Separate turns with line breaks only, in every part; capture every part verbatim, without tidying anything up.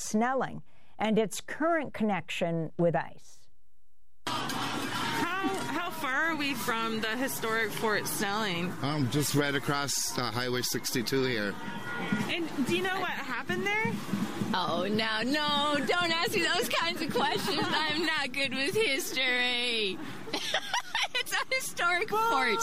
Snelling and its current connection with ICE.
How, how far are we from the historic Fort Snelling?
Um, just right across uh, Highway sixty-two here.
And do you know what happened there?
Oh, no, no, don't ask me those kinds of questions. I'm not good with history. It's a historic fort.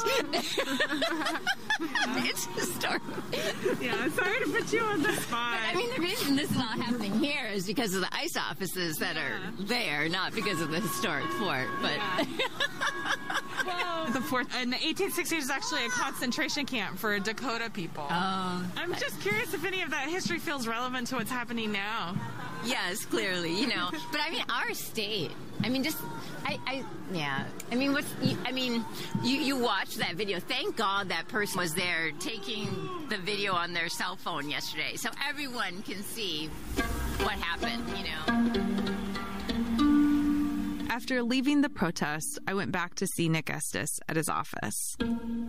It's historic.
Yeah, sorry to put you on the spot.
But, I mean, the reason this is all happening here is because of the ICE offices that yeah. are there, not because of the historic fort. But
yeah. Well, the fort in the eighteen sixties was actually a concentration camp for Dakota people.
Oh,
I'm just curious if any of that history feels relevant to what's happening now.
Yes, clearly, you know. But I mean, our state. I mean, just. I, I, yeah. I mean, what's, I mean, you, you watch that video. Thank God that person was there taking the video on their cell phone yesterday, so everyone can see what happened, you know.
After leaving the protest, I went back to see Nick Estes at his office.
The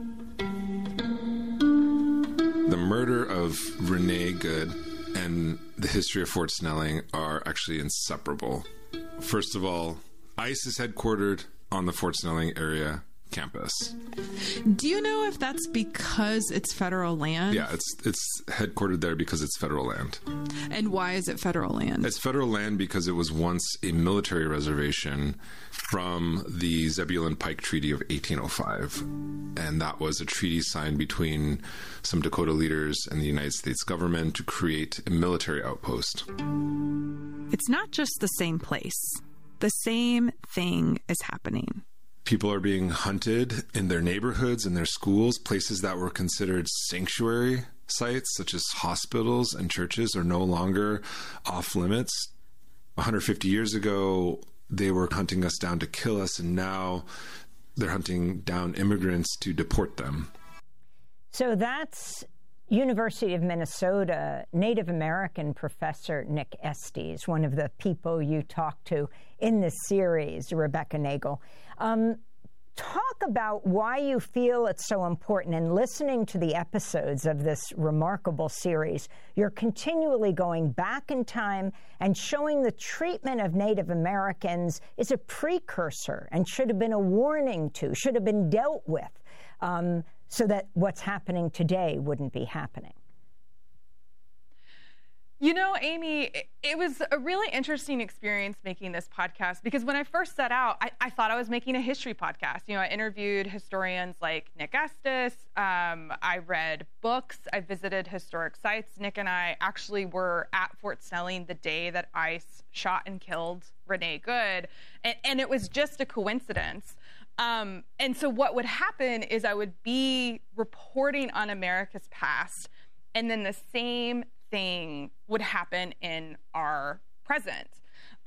murder of Renee Good and the history of Fort Snelling are actually inseparable. First of all, ICE is headquartered on the Fort Snelling area campus.
Do you know if that's because it's federal land?
Yeah, it's it's headquartered there because it's federal land.
And why is it federal land?
It's federal land because it was once a military reservation from the Zebulon Pike Treaty of eighteen oh five. And that was a treaty signed between some Dakota leaders and the United States government to create a military outpost.
It's not just the same place. The same thing is happening.
People are being hunted in their neighborhoods, in their schools. Places that were considered sanctuary sites, such as hospitals and churches, are no longer off limits. one hundred fifty years ago, they were hunting us down to kill us, and now they're hunting down immigrants to deport them.
So that's University of Minnesota Native American professor Nick Estes, one of the people you talked to in this series, Rebecca Nagel. Um, talk about why you feel it's so important. And listening to the episodes of this remarkable series, you're continually going back in time and showing the treatment of Native Americans is a precursor and should have been a warning to, should have been dealt with. Um, so that what's happening today wouldn't be happening.
You know, Amy, it, it was a really interesting experience making this podcast because when I first set out, I, I thought I was making a history podcast. You know, I interviewed historians like Nick Estes. Um, I read books. I visited historic sites. Nick and I actually were at Fort Snelling the day that ICE shot and killed Renee Good. And, and it was just a coincidence. Um, and so what would happen is I would be reporting on America's past, and then the same thing would happen in our present.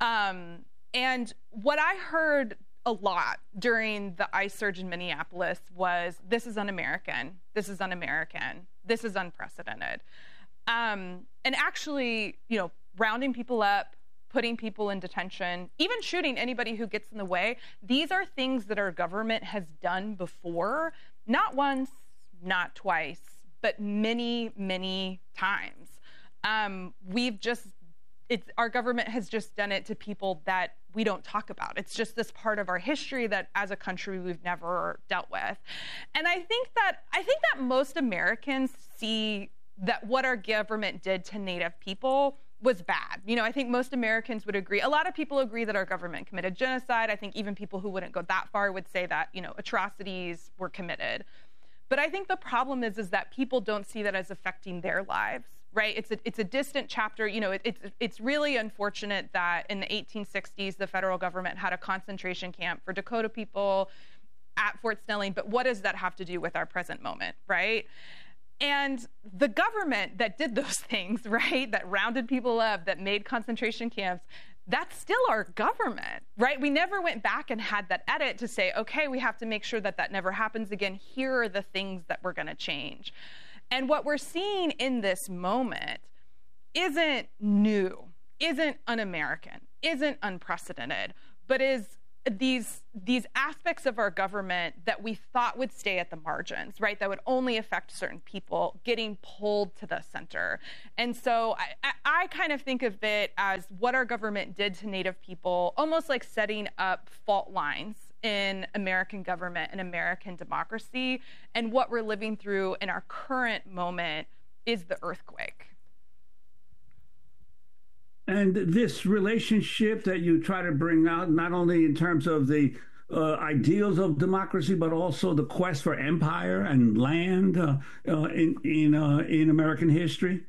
Um, and what I heard a lot during the ICE surge in Minneapolis was, this is un-American, this is un-American, this is unprecedented. Um, and actually, you know, rounding people up, putting people in detention, even shooting anybody who gets in the way. These are things that our government has done before, not once, not twice, but many, many times. Um, we've just, it's, our government has just done it to people that we don't talk about. It's just this part of our history that as a country we've never dealt with. And I think that, I think that most Americans see that what our government did to Native people was bad. You know, I think most Americans would agree. A lot of people agree that our government committed genocide. I think even people who wouldn't go that far would say that, you know, atrocities were committed. But I think the problem is, is that people don't see that as affecting their lives, right? It's a, it's a distant chapter. You know, it, it's, it's really unfortunate that in the eighteen sixties, the federal government had a concentration camp for Dakota people at Fort Snelling. But what does that have to do with our present moment, right? And the government that did those things, right, that rounded people up, that made concentration camps, that's still our government, right? We never went back and had that edit to say, okay, we have to make sure that that never happens again. Here are the things that we're going to change. And what we're seeing in this moment isn't new, isn't un-American, isn't unprecedented, but is these these aspects of our government that we thought would stay at the margins, right, that would only affect certain people, getting pulled to the center. And so I, I kind of think of it as what our government did to Native people, almost like setting up fault lines in American government and American democracy. And what we're living through in our current moment is the earthquake.
And this relationship that you try to bring out, not only in terms of the uh, ideals of democracy, but also the quest for empire and land uh, uh, in in uh, in American history.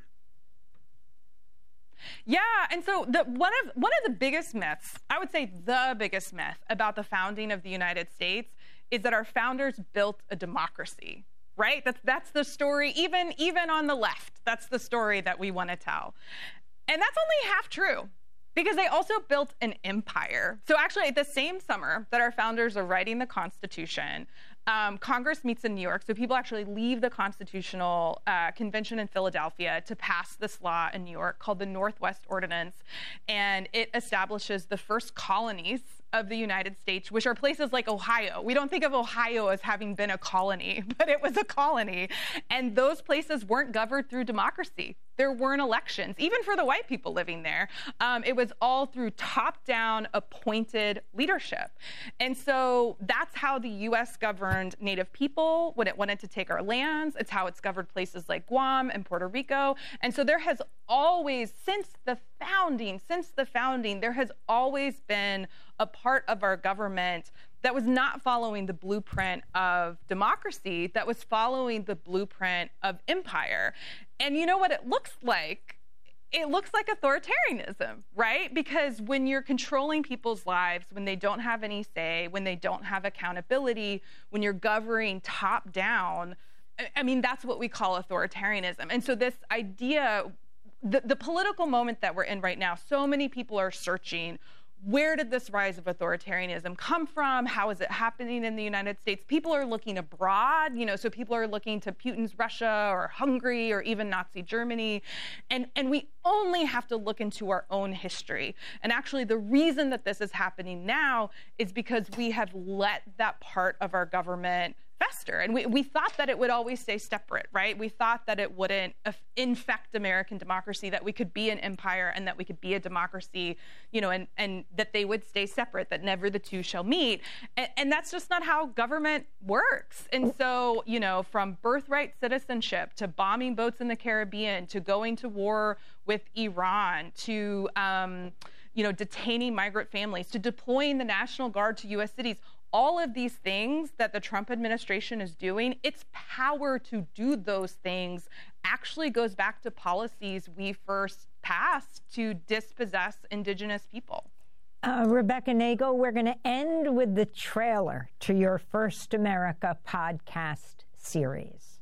Yeah, and so the, one of one of the biggest myths, I would say the biggest myth about the founding of the United States is that our founders built a democracy, right? That's that's the story, even even on the left. That's the story that we want to tell. And that's only half true, because they also built an empire. So actually, the same summer that our founders are writing the Constitution, um, Congress meets in New York. So people actually leave the Constitutional uh, Convention in Philadelphia to pass this law in New York called the Northwest Ordinance. And it establishes the first colonies of the United States, which are places like Ohio. We don't think of Ohio as having been a colony, but it was a colony. And those places weren't governed through democracy. There weren't elections, even for the white people living there. Um, it was all through top-down appointed leadership. And so that's how the U S governed Native people when it wanted to take our lands. It's how it's governed places like Guam and Puerto Rico. And so there has always, since the founding, since the founding, there has always been a part of our government that was not following the blueprint of democracy, that was following the blueprint of empire. And you know what it looks like? It looks like authoritarianism, right? Because when you're controlling people's lives, when they don't have any say, when they don't have accountability, when you're governing top down, I mean, that's what we call authoritarianism. And so this idea, the, the political moment that we're in right now, so many people are searching, where did this rise of authoritarianism come from? How is it happening in the United States? People are looking abroad, you know, so people are looking to Putin's Russia or Hungary or even Nazi Germany. And, and we only have to look into our own history. And actually, the reason that this is happening now is because we have let that part of our government fester. And we, we thought that it would always stay separate, right? We thought that it wouldn't infect American democracy, that we could be an empire and that we could be a democracy, you know, and, and that they would stay separate, that never the two shall meet. And, and that's just not how government works. And so, you know, from birthright citizenship to bombing boats in the Caribbean to going to war with Iran to, um, you know, detaining migrant families to deploying the National Guard to U S cities, all of these things that the Trump administration is doing, its power to do those things actually goes back to policies we first passed to dispossess Indigenous people.
Uh, Rebecca Nagle, we're going to end with the trailer to your First America podcast series.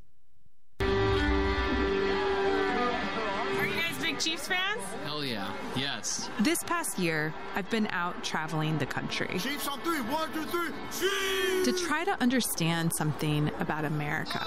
Chiefs fans?
Hell yeah. Yes.
This past year, I've been out traveling the country.
Chiefs on three. One, two, three. Chiefs!
To try to understand something about America.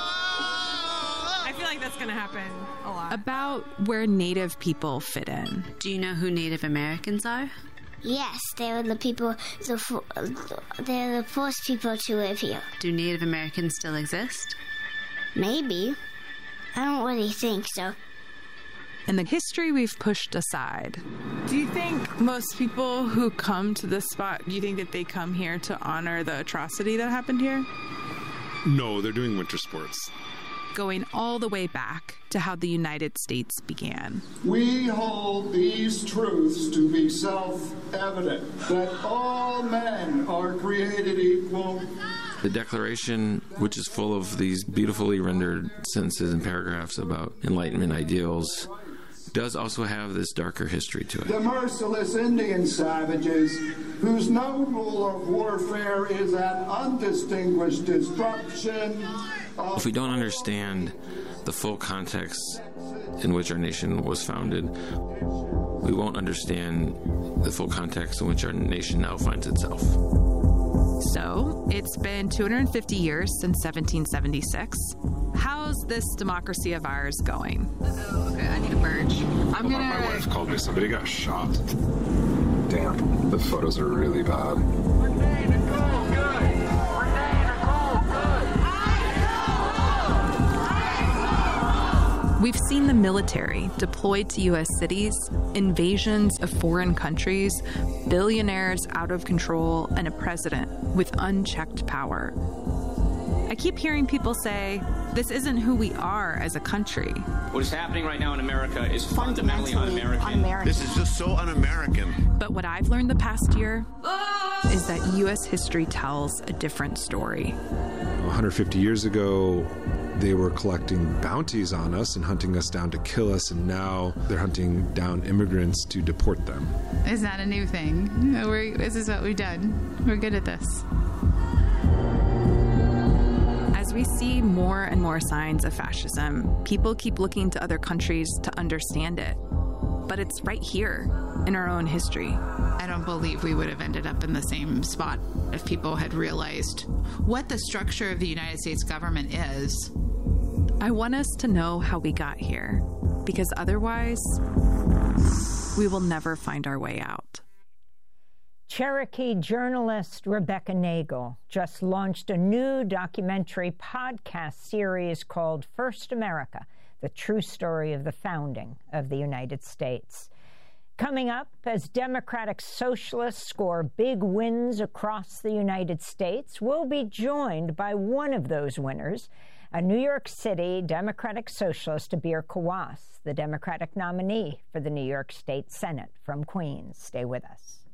I feel like that's going to happen a lot. About where Native people fit in.
Do you know who Native Americans are?
Yes, they were the people, the, they're the first people to live here.
Do Native Americans still exist?
Maybe. I don't really think so.
And the history we've pushed aside. Do you think most people who come to this spot, do you think that they come here to honor the atrocity that happened here?
No, they're doing winter sports.
Going all the way back to how the United States began.
We hold these truths to be self-evident, that all men are created equal.
The Declaration, which is full of these beautifully rendered sentences and paragraphs about Enlightenment ideals, does also have this darker history to it.
The merciless Indian savages, whose known rule of warfare is an undistinguished destruction of...
If we don't understand the full context in which our nation was founded, we won't understand the full context in which our nation now finds itself.
So, it's been two hundred fifty years since seventeen seventy-six. How's this democracy of ours going?
Oh, okay, I need a merge. I'm
Hold
gonna...
on, my wife called me. Somebody got shot. damn, the photos are really bad.
We've seen the military deployed to U S cities, invasions of foreign countries, billionaires out of control, and a president with unchecked power. I keep hearing people say, this isn't who we are as a country.
What is happening right now in America is fundamentally, fundamentally un-American.
un-American. This is just so un-American.
But what I've learned the past year is that U S history tells a different story.
one hundred fifty years ago, they were collecting bounties on us and hunting us down to kill us, and now they're hunting down immigrants to deport them.
It's not a new thing. We're, this is what we've done. We're good at this.
As we see more and more signs of fascism, people keep looking to other countries to understand it. But it's right here in our own history.
I don't believe we would have ended up in the same spot if people had realized what the structure of the United States government is.
I want us to know how we got here, because otherwise, we will never find our way out.
Cherokee journalist Rebecca Nagle just launched a new documentary podcast series called First America, the true story of the founding of the United States. Coming up, as Democratic Socialists score big wins across the United States, we'll be joined by one of those winners, a New York City Democratic Socialist, Abir Kawas, the Democratic nominee for the New York State Senate from Queens. Stay with us.